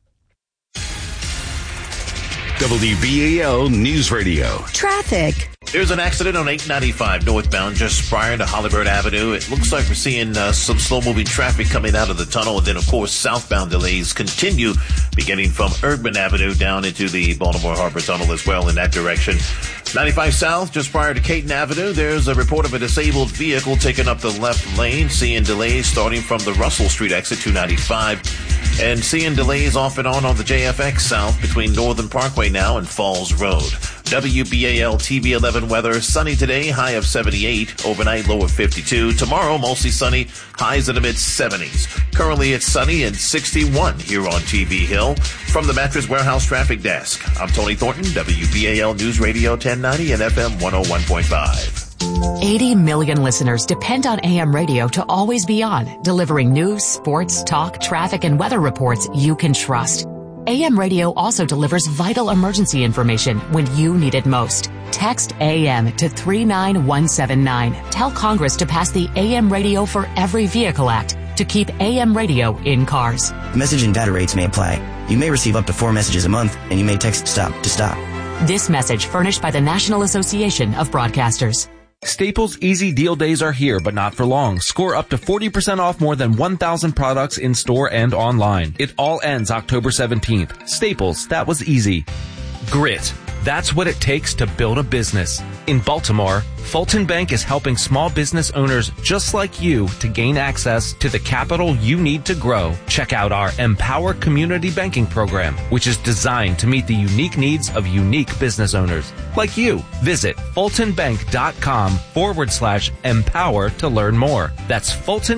WBAL News Radio. Traffic. There's an accident on 895 northbound just prior to Hollywood Avenue. It looks like we're seeing some slow-moving traffic coming out of the tunnel. And then, of course, southbound delays continue beginning from Erdman Avenue down into the Baltimore Harbor Tunnel as well in that direction. 95 South, just prior to Caton Avenue, there's a report of a disabled vehicle taking up the left lane. Seeing delays starting from the Russell Street exit 295. And seeing delays off and on the JFX South between Northern Parkway now and Falls Road. WBAL TV 11 weather. Sunny today, high of 78. Overnight, low of 52. Tomorrow, mostly sunny. Highs in the mid-70s. Currently, it's sunny and 61 here on TV Hill. From the Mattress Warehouse Traffic Desk, I'm Tony Thornton, WBAL News Radio 1090 and FM 101.5. 80 million listeners depend on AM radio to always be on, delivering news, sports, talk, traffic, and weather reports you can trust. AM radio also delivers vital emergency information when you need it most. Text AM to 39179. Tell Congress to pass the AM Radio for Every Vehicle Act to keep AM radio in cars. Message and data rates may apply. You may receive up to 4 messages a month, and you may text STOP to stop. This message furnished by the National Association of Broadcasters. Staples Easy Deal Days are here, but not for long. Score up to 40% off more than 1,000 products in store and online. It all ends October 17th. Staples, that was easy. Grit. That's what it takes to build a business. In Baltimore, Fulton Bank is helping small business owners just like you to gain access to the capital you need to grow. Check out our Empower Community Banking Program, which is designed to meet the unique needs of unique business owners like you. Visit fultonbank.com/empower to learn more. That's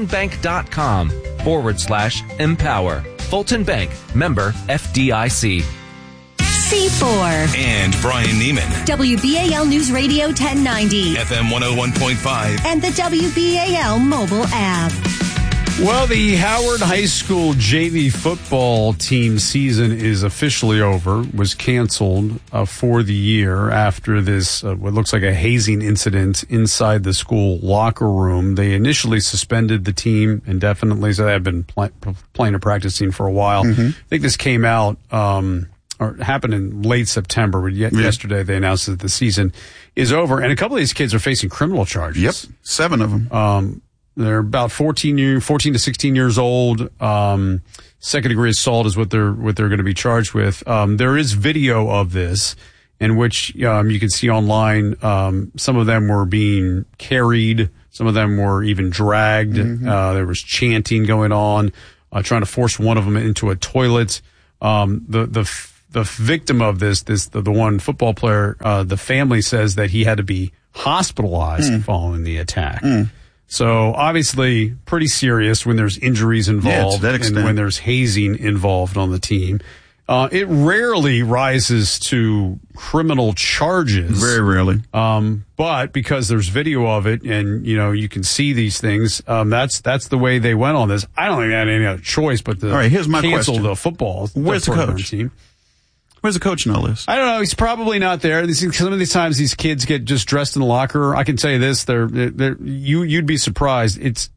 fultonbank.com/empower. Fulton Bank, member FDIC. C4. And Brian Neiman. WBAL News Radio 1090. FM 101.5. And the WBAL mobile app. Well, the Howard High School JV football team season is officially over, was canceled for the year after this, what looks like a hazing incident inside the school locker room. They initially suspended the team indefinitely, so they have been playing and practicing for a while. I think this came out happened in late September. Yesterday they announced that the season is over, and a couple of these kids are facing criminal charges. Yep, 7 of them. They're about 14 to 16 years old. Second degree assault is what they're going to be charged with. There is video of this in which you can see online. Some of them were being carried. Some of them were even dragged. There was chanting going on, trying to force one of them into a toilet. The victim of this, the one football player, the family says that he had to be hospitalized following the attack. So obviously pretty serious when there's injuries involved and when there's hazing involved on the team. It rarely rises to criminal charges. Very rarely. But because there's video of it and, you can see these things, that's the way they went on this. I don't think they had any other choice but to here's my cancel question. the football. Where's the coach? Team. Where's the coach in all this? I don't know. He's probably not there. Some of these times these kids get just dressed in the locker. I can tell you this: you'd be surprised. It's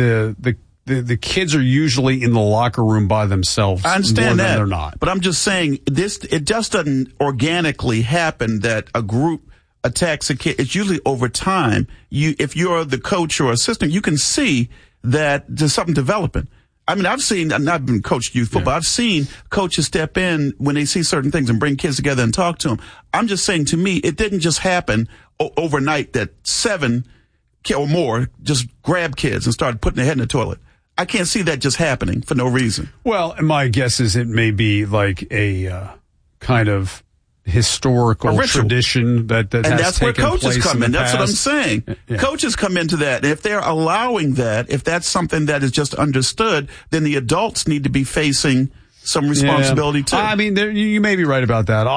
the kids are usually in the locker room by themselves. I understand more that. Than they're not. But I'm just saying it just doesn't organically happen that a group attacks a kid. It's usually over time. If you're the coach or assistant, you can see that there's something developing. I mean, I've been coached youth football. I've seen coaches step in when they see certain things and bring kids together and talk to them. I'm just saying, to me, it didn't just happen overnight that 7 or more just grabbed kids and started putting their head in the toilet. I can't see that just happening for no reason. Well, my guess is it may be like a kind of historical tradition that and has that's where taken coaches place come in. That's past. what I'm saying. Yeah. Coaches come into that. And if they're allowing that, if that's something that is just understood, then the adults need to be facing some responsibility too. I mean, you may be right about that.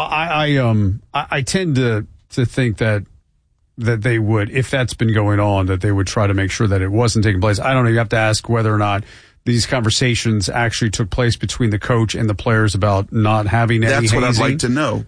I tend to think that they would, if that's been going on, that they would try to make sure that it wasn't taking place. I don't know. You have to ask whether or not these conversations actually took place between the coach and the players about not having any hazing. That's what I'd like to know.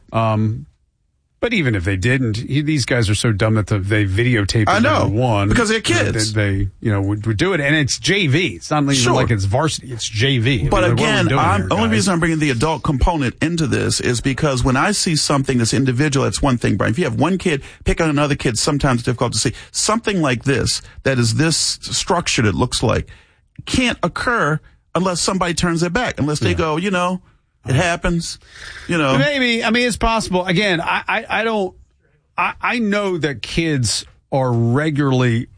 But even if they didn't, these guys are so dumb that they videotape it. I know. One, because they're kids. They would do it. And it's JV. It's not even like it's varsity. It's JV. But again, the only reason I'm bringing the adult component into this is because when I see something that's individual, that's one thing, Brian. If you have one kid pick on another kid, sometimes it's difficult to see. Something like this, that is this structured, it looks like, can't occur unless somebody turns their back, unless they go, it happens, Maybe. I mean, it's possible. Again, I know that kids are regularly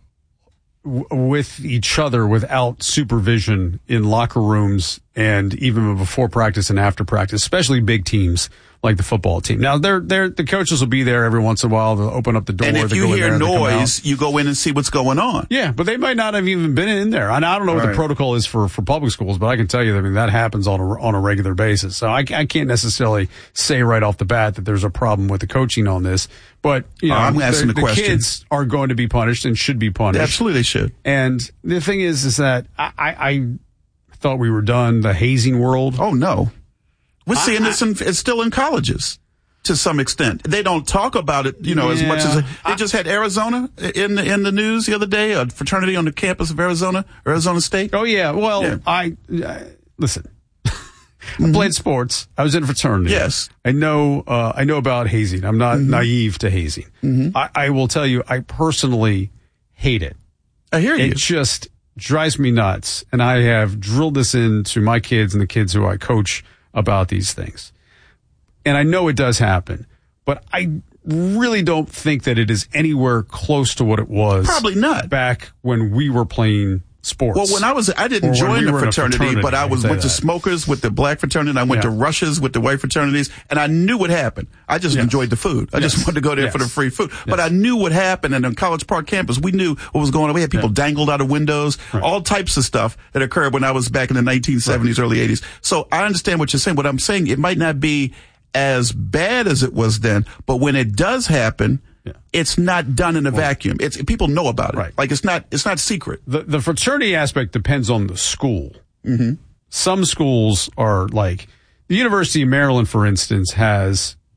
with each other without supervision in locker rooms and even before practice and after practice, especially big teams like the football team. Now, the coaches will be there every once in a while. They'll open up the door. And if you hear noise, you go in and see what's going on. Yeah, but they might not have even been in there. And I don't know what the protocol is for public schools, but I can tell you, I mean, that happens on a regular basis. So I can't necessarily say right off the bat that there's a problem with the coaching on this. But, I'm asking the question. The kids are going to be punished and should be punished. Absolutely, they should. And the thing is that I thought we were done, the hazing world. Oh, no. We're seeing this it's still in colleges to some extent. They don't talk about it, as much as they just had Arizona in the news the other day, a fraternity on the campus of Arizona State. Oh, yeah. Well, I listen. I played sports. I was in a fraternity. Yes. I know about hazing. I'm not naive to hazing. I will tell you, I personally hate it. I hear you. It just drives me nuts. And I have drilled this into my kids and the kids who I coach about these things. And I know it does happen, but I really don't think that it is anywhere close to what it was. Probably not. Back when we were playing sports. Well, I didn't join the fraternity, but I went to Smokers with the black fraternity, and I went to Rushes with the white fraternities, and I knew what happened. I just enjoyed the food. I just wanted to go there for the free food. But I knew what happened, and on College Park campus, we knew what was going on. We had people dangled out of windows, all types of stuff that occurred when I was back in the 1970s, early 80s. So I understand what you're saying. What I'm saying, it might not be as bad as it was then, but when it does happen, it's not done in a vacuum. People know about it. Right. Like it's not secret. The fraternity aspect depends on the school. Some schools are like the University of Maryland, for instance, has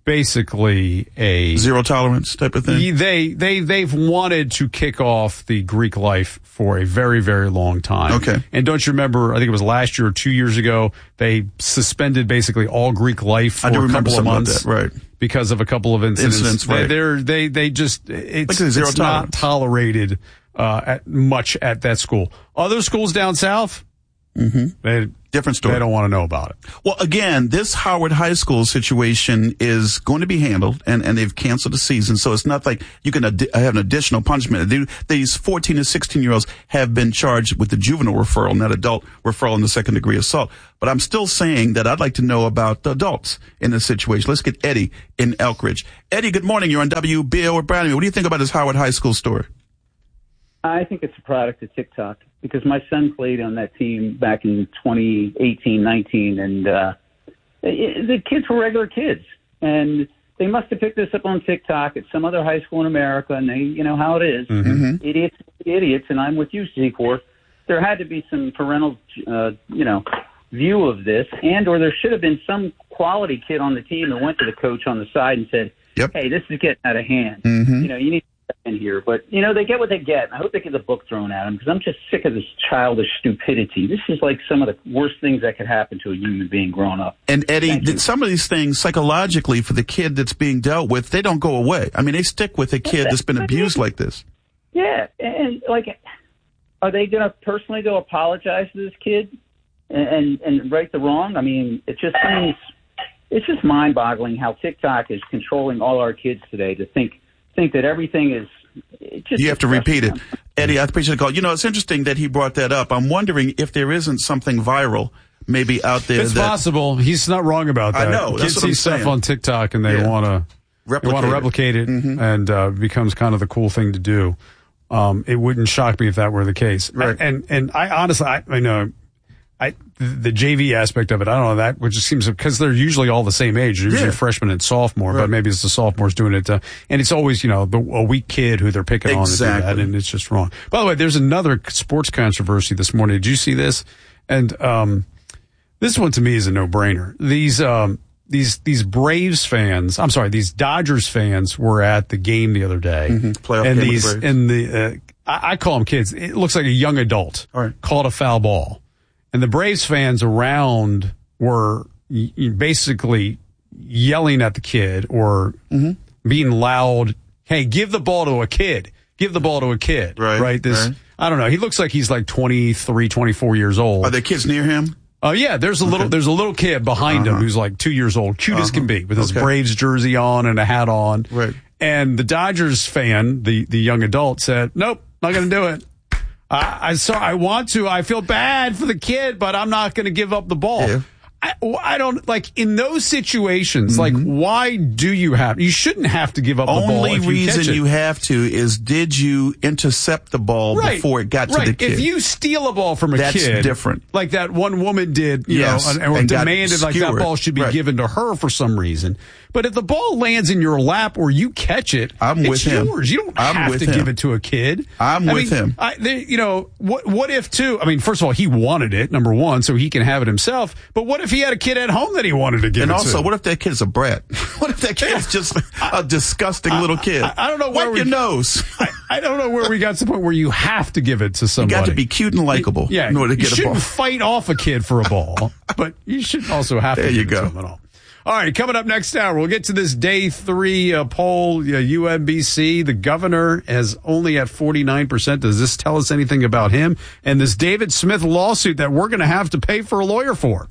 basically a zero tolerance type of thing. They've wanted to kick off the Greek life for a very, very long time. Okay. And don't you remember, I think it was last year or 2 years ago, they suspended basically all Greek life for a couple of months. Right. Because of a couple of incidents. Right. It's not tolerated much at that school. Other schools down south, different story. They don't want to know about it. Well, again, this Howard High School situation is going to be handled, and they've canceled the season, so it's not like you can have an additional punishment. These 14 and 16-year-olds have been charged with the juvenile referral, not adult referral in the second-degree assault. But I'm still saying that I'd like to know about the adults in this situation. Let's get Eddie in Elkridge. Eddie, good morning. You're on WBAL with Brownie. What do you think about this Howard High School story? I think it's a product of TikTok because my son played on that team back in 2018-19, and the kids were regular kids. And they must have picked this up on TikTok at some other high school in America, and you know how it is. Idiots, and I'm with you, Secor. There had to be some parental, view of this, or there should have been some quality kid on the team that went to the coach on the side and said, hey, this is getting out of hand. You need in here, but they get what they get. I hope they get the book thrown at them because I'm just sick of this childish stupidity. This is like some of the worst things that could happen to a human being growing up. And Eddie, some of these things psychologically for the kid that's being dealt with, they don't go away. I mean, they stick with a kid that's been abused like this. Yeah, and are they going to personally go apologize to this kid and right the wrong? I mean, it just seems it's just mind-boggling how TikTok is controlling all our kids today to think that everything is just... You have to repeat it. Eddie, I appreciate the call. It's interesting that he brought that up. I'm wondering if there isn't something viral maybe out there. It's possible. He's not wrong about that. I know. Kids see stuff on TikTok and they want to replicate it and becomes kind of the cool thing to do. It wouldn't shock me if that were the case. Right. And I honestly, I know... the JV aspect of it, I don't know that, which just seems because they're usually all the same age. They're usually freshman and sophomore, but maybe it's the sophomores doing it. And it's always, a weak kid who they're picking on to do that, and it's just wrong. By the way, there's another sports controversy this morning. Did you see this? And this one to me is a no-brainer. These Braves fans, these Dodgers fans were at the game the other day. Playoff and game with the Braves. I call them kids. It looks like a young adult called a foul ball. And the Braves fans around were basically yelling at the kid or being loud. Hey, give the ball to a kid. Give the ball to a kid. Right. I don't know. He looks like he's like 23, 24 years old. Are there kids near him? Yeah, there's a little kid behind him who's like 2 years old, cute as can be, with his Braves jersey on and a hat on. Right. And the Dodgers fan, the young adult, said, "Nope, not going to do it. I want to. I feel bad for the kid, but I'm not going to give up the ball." Yeah. I don't in those situations. Why do you shouldn't have to give up the ball. Only reason you have to is did you intercept the ball before it got to the kid? If you steal a ball from a kid, that's different. Like that one woman did, and demanded like that ball should be given to her for some reason. But if the ball lands in your lap or you catch it, it's yours. You don't have to give it to a kid. I'm with him. What if too? I mean, first of all, he wanted it, number one, so he can have it himself. But what if he had a kid at home that he wanted to give it to? And also, what if that kid's a brat? What if that kid's just a disgusting little kid? I don't know where Wipe your nose. I don't know where we got to the point where you have to give it to somebody. You got to be cute and likable in order to get a ball. You shouldn't fight off a kid for a ball, but you should also have to give it to him at all. All right, coming up next hour, we'll get to this day 3 poll, UMBC. The governor is only at 49%. Does this tell us anything about him? And this David Smith lawsuit that we're going to have to pay for a lawyer for.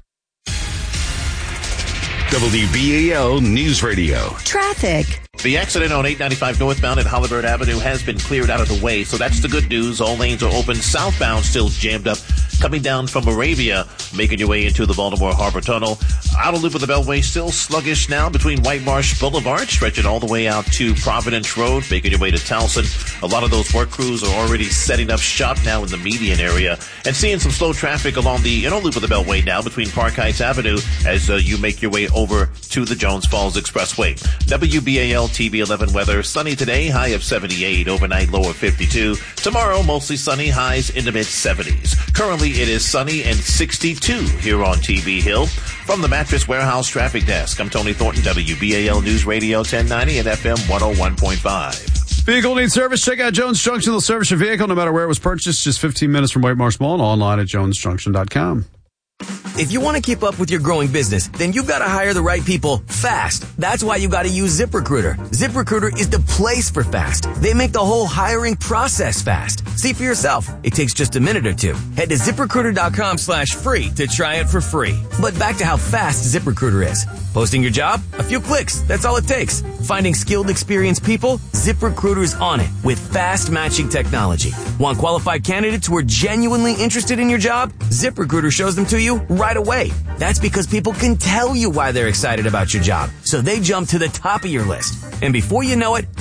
WBAL News Radio. Traffic. The accident on 895 northbound at Hollywood Avenue has been cleared out of the way, so that's the good news. All lanes are open. Southbound still jammed up. Coming down from Moravia, making your way into the Baltimore Harbor Tunnel. Outer loop of the Beltway still sluggish now between White Marsh Boulevard, stretching all the way out to Providence Road, making your way to Towson. A lot of those work crews are already setting up shop now in the median area, and seeing some slow traffic along the inner loop of the Beltway now between Park Heights Avenue as you make your way over to the Jones Falls Expressway. WBAL TV 11 weather. Sunny today, high of 78, overnight low of 52. Tomorrow, mostly sunny, highs in the mid-70s. Currently it is sunny and 62 here on TV Hill. From the Mattress Warehouse Traffic Desk, I'm Tony Thornton, WBAL News Radio 1090 and FM 101.5. Vehicle needs service? Check out Jones Junction. They'll service your vehicle no matter where it was purchased. Just 15 minutes from White Marsh Mall and online at jonesjunction.com. If you want to keep up with your growing business, then you've got to hire the right people fast. That's why you got to use ZipRecruiter. ZipRecruiter is the place for fast. They make the whole hiring process fast. See for yourself. It takes just a minute or two. Head to ZipRecruiter.com/free to try it for free. But back to how fast ZipRecruiter is. Posting your job? A few clicks. That's all it takes. Finding skilled, experienced people? ZipRecruiter's on it with fast matching technology. Want qualified candidates who are genuinely interested in your job? ZipRecruiter shows them to you right away. That's because people can tell you why they're excited about your job, so they jump to the top of your list. And before you know it,